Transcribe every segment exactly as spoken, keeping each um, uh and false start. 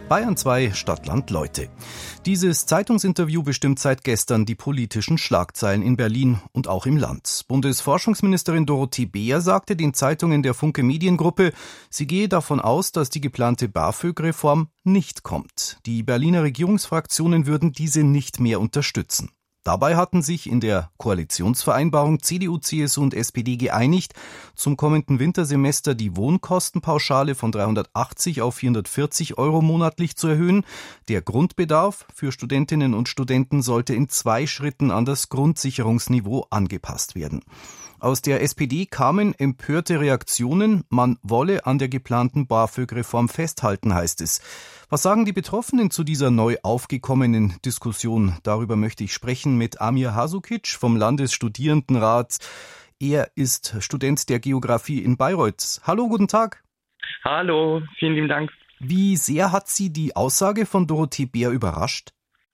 Bayern zwei Stadtland Leute. Dieses Zeitungsinterview bestimmt seit gestern die politischen Schlagzeilen in Berlin und auch im Land. Bundesforschungsministerin Dorothee Beer sagte den Zeitungen der Funke Mediengruppe, sie gehe davon aus, dass die geplante BAföG-Reform nicht kommt. Die Berliner Regierungsfraktionen würden diese nicht mehr unterstützen. Dabei hatten sich in der Koalitionsvereinbarung C D U, C S U und S P D geeinigt, zum kommenden Wintersemester die Wohnkostenpauschale von dreihundertachtzig auf vierhundertvierzig Euro monatlich zu erhöhen. Der Grundbedarf für Studentinnen und Studenten sollte in zwei Schritten an das Grundsicherungsniveau angepasst werden. Aus der S P D kamen empörte Reaktionen. Man wolle an der geplanten BAföG-Reform festhalten, heißt es. Was sagen die Betroffenen zu dieser neu aufgekommenen Diskussion? Darüber möchte ich sprechen mit Amir Hasukic vom Landesstudierendenrat. Er ist Student der Geografie in Bayreuth. Hallo, guten Tag. Hallo, vielen lieben Dank. Wie sehr hat Sie die Aussage von Dorothee Beer überrascht?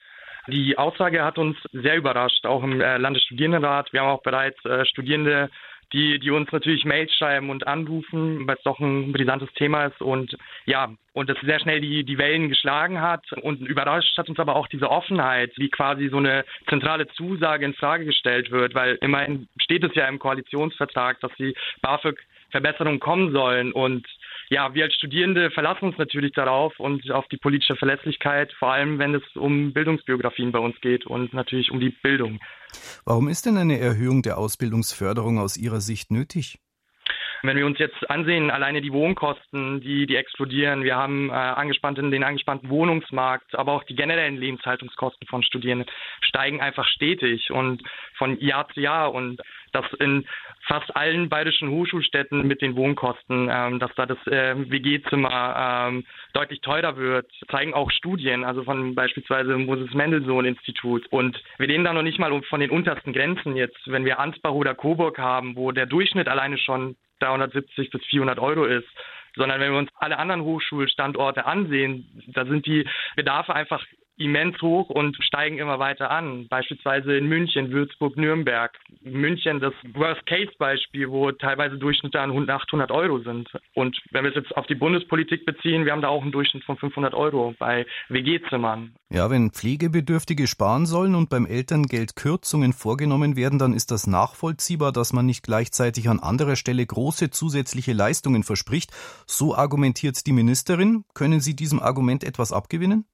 Die Aussage hat uns sehr überrascht, auch im äh, Landesstudierendenrat. Wir haben auch bereits äh, Studierende, die, die uns natürlich Mails schreiben und anrufen, weil es doch ein brisantes Thema ist und ja, und das sehr schnell die, die Wellen geschlagen hat. Und überrascht hat uns aber auch diese Offenheit, wie quasi so eine zentrale Zusage in Frage gestellt wird, weil immerhin steht es ja im Koalitionsvertrag, dass die BAföG-Verbesserungen kommen sollen und ja, wir als Studierende verlassen uns natürlich darauf und auf die politische Verlässlichkeit, vor allem wenn es um Bildungsbiografien bei uns geht und natürlich um die Bildung. Warum ist denn eine Erhöhung der Ausbildungsförderung aus Ihrer Sicht nötig? Wenn wir uns jetzt ansehen, alleine die Wohnkosten, die, die explodieren, wir haben äh, angespannten, den angespannten Wohnungsmarkt, aber auch die generellen Lebenshaltungskosten von Studierenden steigen einfach stetig und von Jahr zu Jahr und das in fast allen bayerischen Hochschulstädten mit den Wohnkosten, ähm, dass da das äh, W G-Zimmer ähm, deutlich teurer wird, zeigen auch Studien, also von beispielsweise dem Moses-Mendelssohn-Institut. Und wir reden da noch nicht mal von den untersten Grenzen jetzt, wenn wir Ansbach oder Coburg haben, wo der Durchschnitt alleine schon dreihundertsiebzig bis vierhundert Euro ist, sondern wenn wir uns alle anderen Hochschulstandorte ansehen, da sind die Bedarfe einfach immens hoch und steigen immer weiter an. Beispielsweise in München, Würzburg, Nürnberg. München das Worst-Case-Beispiel, wo teilweise Durchschnitte an achthundert Euro sind. Und wenn wir es jetzt auf die Bundespolitik beziehen, wir haben da auch einen Durchschnitt von fünfhundert Euro bei W G-Zimmern. Ja, wenn Pflegebedürftige sparen sollen und beim Elterngeld Kürzungen vorgenommen werden, dann ist das nachvollziehbar, dass man nicht gleichzeitig an anderer Stelle große zusätzliche Leistungen verspricht. So argumentiert die Ministerin. Können Sie diesem Argument etwas abgewinnen?